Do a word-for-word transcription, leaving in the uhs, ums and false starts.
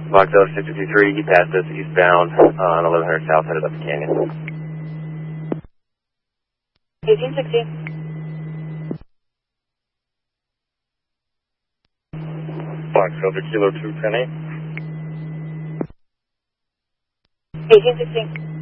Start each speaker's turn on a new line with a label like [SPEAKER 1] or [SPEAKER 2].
[SPEAKER 1] Foxtrot six two three, he passed us eastbound on eleven hundred south, headed up the canyon.
[SPEAKER 2] eighteen sixty.
[SPEAKER 1] Foxtrot Kilo two ten eight.
[SPEAKER 2] eighteen sixty.